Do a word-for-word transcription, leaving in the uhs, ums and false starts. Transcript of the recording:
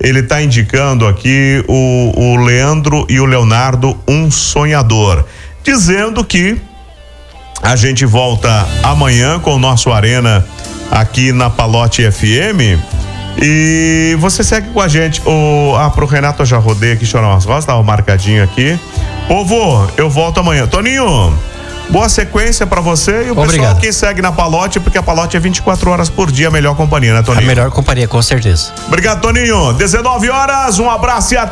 ele está indicando aqui o, o Leandro e o Leonardo, um sonhador, dizendo que a gente volta amanhã com o nosso Arena aqui na Palote F M. E você segue com a gente. O, ah, pro Renato eu já rodei aqui, chorar umas rosas, tava marcadinho aqui. Povo, eu volto amanhã. Toninho, boa sequência pra você e o Obrigado. Pessoal que segue na Palote, porque a Palote é vinte e quatro horas por dia, a melhor companhia, né, Toninho? A melhor companhia, com certeza. Obrigado, Toninho. dezenove horas, um abraço e até